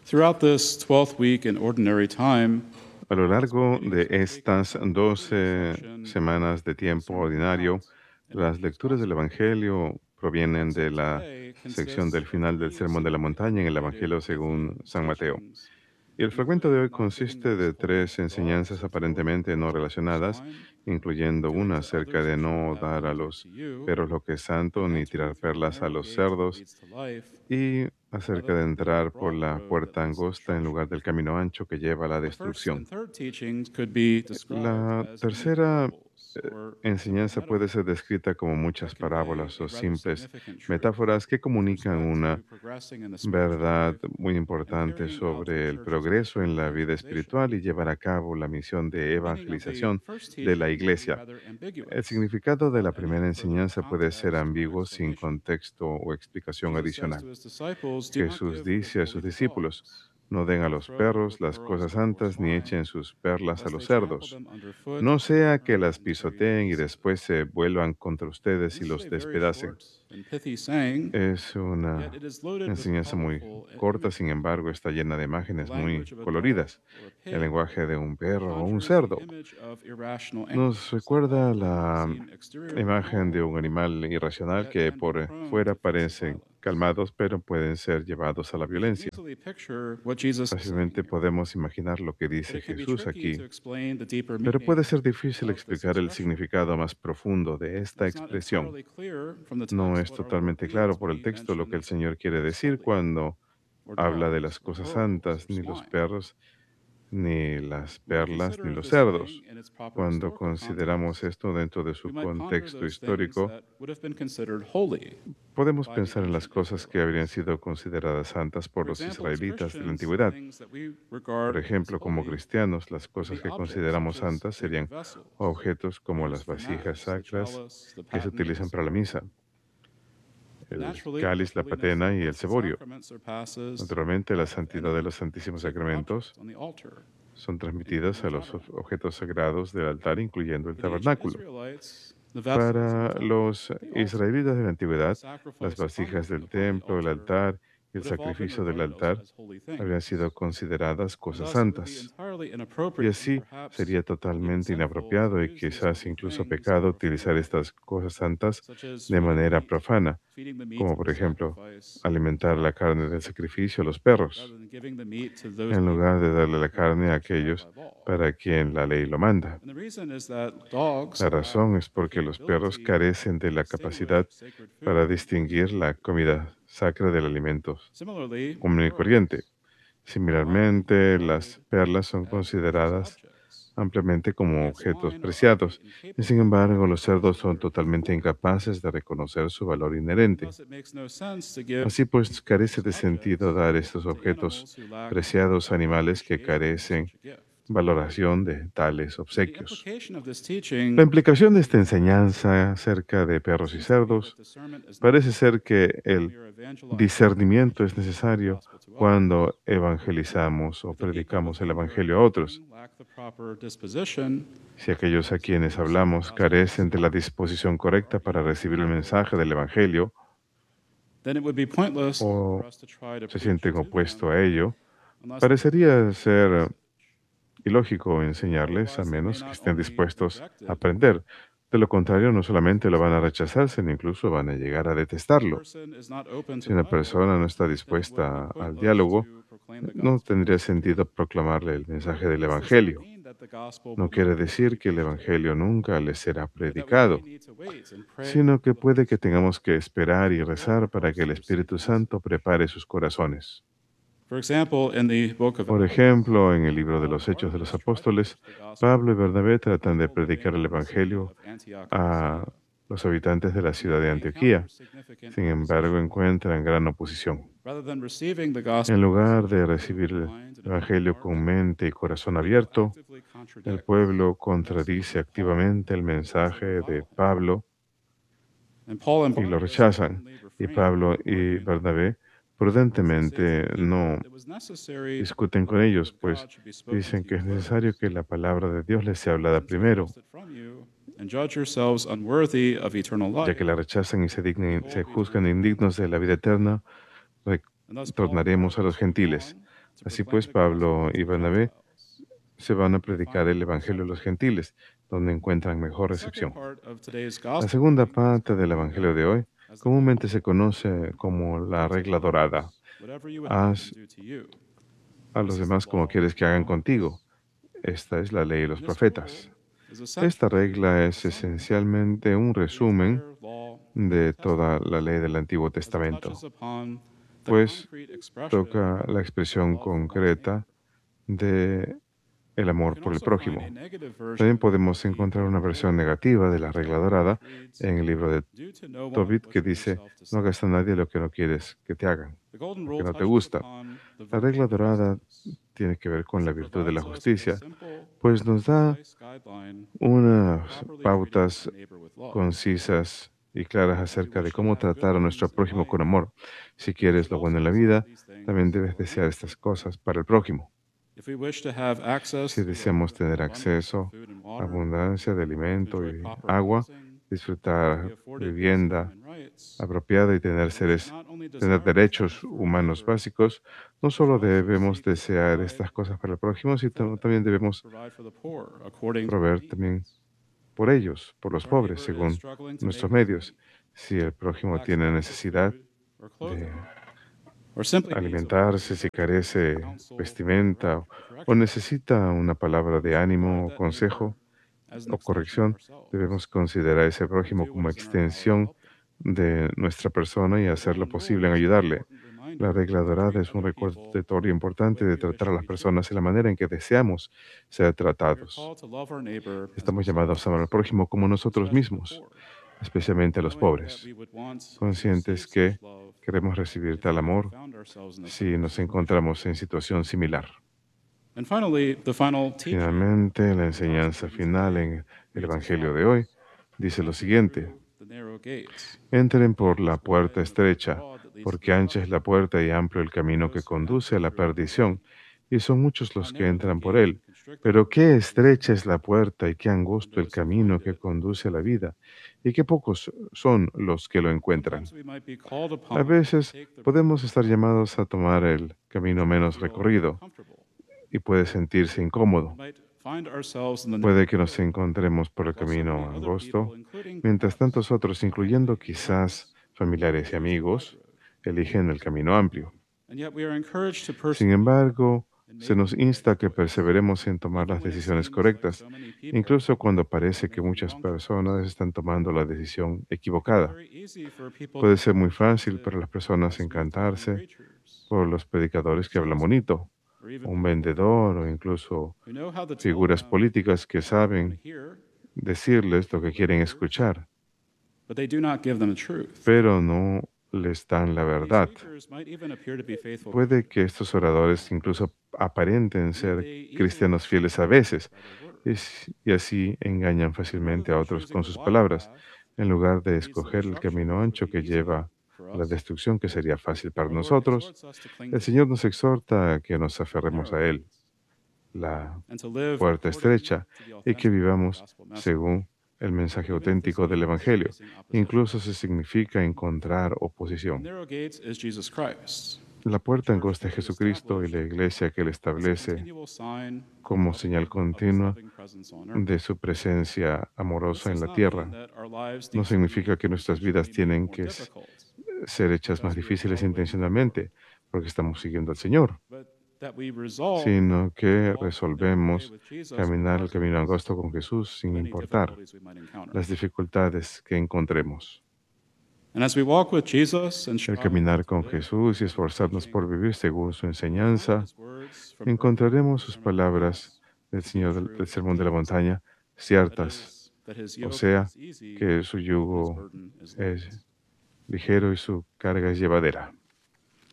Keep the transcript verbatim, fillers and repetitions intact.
Throughout this twelfth week in ordinary time, A lo largo readings de from the sacred estas Holy doce section semanas de of the tiempo Sermon on the ordinario, Mount and las Matthew's lecturas del Gospel. Evangelio provienen So de la today sección consists del of final del three Sermón de la significantly Montaña en el related Evangelio pithy según San Mateo. teachings, Y el fragmento de including hoy not giving consiste those de holy tres dogs enseñanzas a throw to aparentemente no birds before relacionadas, swine, incluyendo doing una to acerca others de what you would no have dar a them do los to you, perros lo que es santo and ni entering tirar through a perlas a narrow los gate that cerdos, leads to life, y rather acerca de than the entrar por broad la road that puerta leads to angosta en lugar destruction. del camino ancho que lleva a la The first destrucción. and third teachings could be described La as many tercera parables eh, or simple enseñanza puede ser metaphors descrita como that muchas convey parábolas a o rather simples significant truth metáforas que with comunican respect una to progressing in the spiritual verdad life muy and importante carrying out the sobre el church's progreso mission en of la vida evangelization. espiritual y llevar a cabo la misión de The meaning of the evangelización first de la teaching may be Iglesia. rather El ambiguous significado de la without any primera further enseñanza puede ser context or ambiguo sin explanation. contexto o explicación Jesus says adicional. to his disciples, "Do not Jesús give what is dice a holy sus to discípulos, dogs, no den a or los throw your perros las pearls cosas before santas ni swine, echen sus perlas a lest los they trample cerdos. them underfoot No and sea que turn las and tear you to pisoteen y pieces." después se vuelvan contra ustedes y This is los a very despedacen. short and pithy saying, Es yet una it is loaded with enseñanza muy powerful corta, sin imagery. embargo, está llena de The imágenes muy language of a dog coloridas. or a El pig lenguaje de un perro o un conjures the cerdo image of irrational nos animals that recuerda often la seem exteriorly imagen de calm, un animal irracional yet que can be por prone fuera to fits of parecen violence. calmados, pero pueden ser llevados a la We can violencia. easily picture what Jesus is saying Fácilmente here, podemos imaginar lo que but dice it can be Jesús tricky aquí, to explain the deeper pero puede meaning ser difícil of this explicar el expression. significado más profundo de It esta is not expresión. entirely clear from the No text es what our Lord totalmente claro means por when el he texto lo que el mentions Señor quiere what is decir holy, cuando or habla de dogs, las or cosas pearls, or santas, ni los swine. perros, ni las When we perlas, ni consider los this saying cerdos. in its proper Cuando historical consideramos context, esto dentro de we su might ponder contexto those things histórico, that would have been considered holy podemos by the pensar en las ancient cosas que habrían Israelites. sido consideradas santas por For los example, as israelitas de la Christians, antigüedad. things that we Por regard as ejemplo, como holy cristianos, las would cosas be que objects such consideramos as santas sacred serían vessels, objetos como used las for vasijas Mass, the sacras chalice, the que se paten, and the utilizan para la misa, ciborium. el Naturally, the cáliz, la holiness of patena the y el Blessed ceborio. Sacrament surpasses Naturalmente, la that of santidad de any los santísimos sacred sacramentos object on the altar, son including transmitidas the a los ob- tabernacle. objetos sagrados del altar, incluyendo el For the ancient tabernáculo. Israelites, the vessels in the Para temple, los the altar, israelitas de la and the antigüedad, las sacrifice vasijas offered del upon the templo, el altar altar y el would have all been sacrificio del regarded as, altar as holy habrían sido things. consideradas And cosas thus, it would be santas. entirely Y inappropriate and así perhaps sería even totalmente sinful to inapropiado y use these quizás holy incluso things in a pecado profane utilizar way, estas cosas santas such as de feeding the manera meat, profana, feeding the meat como of por the ejemplo sacrifice to alimentar la carne del dogs, sacrificio a los perros, rather than giving the meat to those en lugar de people darle la whom it was carne a prescribed aquellos by law. para quien la ley lo manda. And the reason is that dogs La lack razón es the porque los perros capability carecen de to la distinguish capacidad sacred para food from distinguir human la food. comida sacra del alimento Similarly, común y corriente. pearls are widely Similarmente, las regarded perlas son as precious consideradas objects, ampliamente como yet objetos swine are utterly preciados, y sin incapable of embargo los cerdos recognizing son their totalmente value. incapaces de reconocer su valor And inherente. thus it makes no sense to give Así pues, carece precious de sentido objects dar estos to objetos animals who lack preciados a the animales que appreciation of carecen such a gift. valoración de tales The obsequios. implication of this La teaching implicación de esta is that enseñanza acerca de perros y seems to be that cerdos discernment is parece necessary ser que when el we are evangelizing or discernimiento es preaching the necesario gospel to others. cuando evangelizamos o If the people with predicamos el whom we are Evangelio a otros. talking lack the proper disposition Si aquellos a to quienes receive the hablamos gospel carecen de la message, disposición or are correcta para even recibir el unable mensaje to del hear it, Evangelio then it would be pointless for o us to try to se preach sienten to opuestos them a ello, unless they agree parecería with the ser message. ilógico enseñarles a Otherwise, they may menos que not estén only dispuestos reject a it, aprender. De lo but contrario, even no solamente lo refuse van a it. rechazar, sino incluso van a llegar a If a detestarlo. person is not open to Si una dialogue, persona no está then it would be dispuesta al pointless diálogo, to proclaim the no gospel tendría message. sentido proclamarle el mensaje del This does not Evangelio. mean that the gospel No will not quiere ever be decir que el preached to them, Evangelio nunca les será but that we may predicado, need to wait and pray sino que for the Holy puede que Spirit tengamos que esperar to y prepare our rezar para que hearts el to receive the Espíritu Santo message. prepare sus corazones. For example, in the book of Por Acts, ejemplo, en el libro de Paul los and Hechos de los Barnabas tried to Apóstoles, preach the gospel Pablo y Bernabé to tratan de people predicar living el in the city Evangelio of Antioch of a Pisidia, los habitantes de la and ciudad there de they Antioquía. encountered significant Sin embargo, opposition. encuentran gran oposición. Rather than receiving the En gospel lugar message de with an recibir open el mind and an open Evangelio heart, con mente y corazón the people abierto, actively el contradict pueblo the message contradice of Paul activamente el and those that mensaje de revile him. Pablo And Paul and y lo Barnabas rechazan. prudently Y refrained Pablo from y arguing with them, Bernabé since they prudentemente told people no that it was necessary discuten that con the word ellos, of pues God should be spoken dicen to que you es necesario first, que la palabra de Dios les sea hablada since you primero, thrust it from you and judge yourselves unworthy of eternal ya que life. la rechazan y se, dignen- se Behold, we turn juzgan to indignos de la Gentiles. vida eterna, And thus Paul and retornaremos a los Barnabas moved gentiles. on to Así proclaim pues, the gospel Pablo y to the Bernabé Gentiles, se van a where they predicar find el more Evangelio a los acceptance. gentiles, donde encuentran mejor The second recepción. part of today's La gospel segunda reading is parte del commonly Evangelio known de hoy as the Golden comúnmente se Rule. conoce como la Do to regla dorada. others whatever you would have them Haz do to you. a This los is the demás como law quieres and que the hagan contigo. prophets. Esta es la ley y los And this rule profetas. is Esta essentially regla a es summary esencialmente un of the resumen entire law of the de Old toda Testament, la ley del Antiguo as it touches Testamento, upon the pues concrete expression toca la of expresión love for one's neighbor. concreta de el We amor can por el also find a prójimo. negative También version of podemos the encontrar una Golden versión Rule negativa de in la the regla Talmud, dorada which reads, en el libro de "Do to no one Tobit what que you dice, yourself no desire." hagas a nadie lo que no quieres que te hagan, The Golden lo que Rule no te touches gusta. upon the La virtue regla of dorada justice, tiene que ver con as la it virtud de la provides us with a justicia, simple pues and nos da concise guideline for unas properly treating our pautas neighbor with love. concisas y claras If we acerca de wish to cómo have good tratar a nuestro things in prójimo con life, amor. Si we quieres should lo bueno also en la desire vida, these también things debes for our desear neighbor. estas cosas para el prójimo. If we wish to have access Si to a- deseamos tener an abundance of acceso food and a water, abundancia de to alimento enjoy y proper agua, housing, to be disfrutar afforded basic vivienda human rights, apropiada y tener then we should seres, not only tener desire these things derechos for our humanos neighbor, básicos, no we should solo also debemos seek to desear provide estas cosas para el prójimo, for sino them, también debemos provide for the poor according to our proveer también means. por ellos, por If los our pobres, neighbor is según struggling to nuestros make ends medios. meet, Si el prójimo lacks tiene adequate necesidad food or de clothing, or simply needs a word alimentarse, of si encouragement, carece counsel, or vestimenta correct- o, o correction, necesita una palabra we de should regard ánimo o that neighbor consejo as an o extension of corrección, debemos ourselves considerar a ese and prójimo do what como is in our power to extensión help them. de nuestra persona y The hacer lo Golden Rule posible en is an ayudarle. important La reminder regla to dorada treat es un other people recordatorio the importante way de we wish tratar a to las be treated. personas de la manera en que deseamos ser We are tratados. called to love our neighbor as Estamos llamados a amar al ourselves, prójimo como nosotros especially the mismos, poor, especialmente a los knowing that pobres, we would want to conscientes receive que such love queremos recibir if tal we ever amor found ourselves in a si similar nos situation. encontramos en situación similar. And finally, the final teaching Finalmente, la of the gospel enseñanza reading final today en el reads as Evangelio de hoy follows. dice lo Enter siguiente: through the narrow gate. entren For the por gate la is wide puerta and the door is estrecha, broad that leads to porque ancha es destruction, la puerta y amplio el and camino que those who conduce enter a la through it are perdición, many. y son muchos How los que narrow the entran por gate él. and constricted the Pero road qué that leads to estrecha es life, la puerta y qué and angosto el those who find camino que it conduce a la are few. vida, y qué pocos son los que lo encuentran. Sometimes we might be called A upon to veces take the podemos road estar less llamados a traveled, tomar el camino which may menos feel recorrido uncomfortable. y puede sentirse We incómodo. might find ourselves in the narrow Puede que nos road, encontremos por el while so many camino other people, angosto, including mientras perhaps tantos otros, incluyendo family and quizás friends, familiares y choose the wide amigos, road. eligen el camino amplio. And yet we are encouraged to Sin persevere embargo, in se nos making the right insta a que choice, perseveremos en tomar even las when it decisiones seems like correctas, so many people incluso cuando are parece que making the muchas wrong choice. personas están tomando la decisión It can be equivocada. very easy for people to Puede ser become muy fácil attracted para las by personas smooth-talking encantarse preachers, por los predicadores que hablan salesmen, bonito, or even un political vendedor o figures incluso who know how to tell figuras them políticas que what they want to saben hear decirles lo through que their quieren words, escuchar, but they do not give them the truth. pero no les dan la These verdad. speakers might even appear to be faithful Puede que Christians, estos oradores incluso aparenten and yet ser they easily cristianos deceive fieles a others veces by their words. y s- y así engañan Rather fácilmente a than otros choosing con the sus wide palabras, path en lugar de that leads to escoger el destruction, camino which would ancho be que easier lleva for a la us, destrucción, que sería fácil para our Lord nosotros. exhorts us to cling El to Señor Him, nos exhorta a que nos the aferremos narrow a Él, gate, la and to live puerta according estrecha, to the y que authentic vivamos gospel message, según el mensaje even if this auténtico del means Evangelio, facing opposition. incluso si significa encontrar The oposición. narrow gate is Jesus Christ, La the puerta church angosta that es He Jesucristo y established la iglesia que Él as a establece continual sign como of, señal of His continua loving presence on earth. de su presencia This amorosa en does la not mean tierra. that our lives No need to be significa que nuestras vidas intentionally made tienen more que s- difficult ser hechas más because we are difíciles following the Lord, intencionalmente porque estamos siguiendo al Señor, but that we resolve sino to que walk the narrow way resolvemos with Jesus caminar el camino regardless angosto con Jesús sin of any importar difficulties we might encounter. las dificultades que encontremos. And as we walk with Jesus and El strive caminar to con live Jesús y according to His esforzarnos por teaching, vivir según su we'll find enseñanza, His words from earlier encontraremos in the sus Sermon on the Mount palabras del to be Señor del, true del Sermón de la indeed. Montaña That ciertas, is, that His o yoke sea, is easy que su and His yugo burden is light. es ligero y su carga es llevadera.